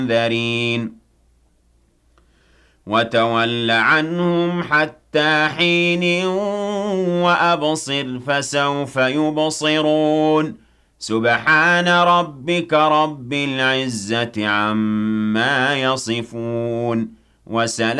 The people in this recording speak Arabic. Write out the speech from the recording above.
مُنذَرِينَ وَتَوَلَّ عَنْهُمْ حَتَّىٰ حِينٍ وَأَبْصِرْ فَسَوْفَ يُبْصِرُونَ سُبْحَانَ رَبِّكَ رَبِّ الْعِزَّةِ عَمَّا يَصِفُونَ وَسَلَامٌ